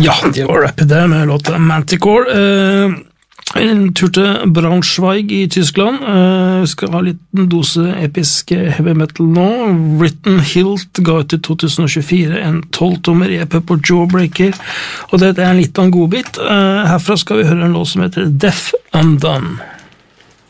Ja, det var Rapid der med låta Manticore. En tur til Braunschweig i Tyskland. Vi skal ha en liten dose episk heavy metal nå. Written Hilt ga ut i 2024 en 12-tommer EP på Jawbreaker, og dette er en litt av en godbit. Herfra skal vi høre en låt som heter Death Undone.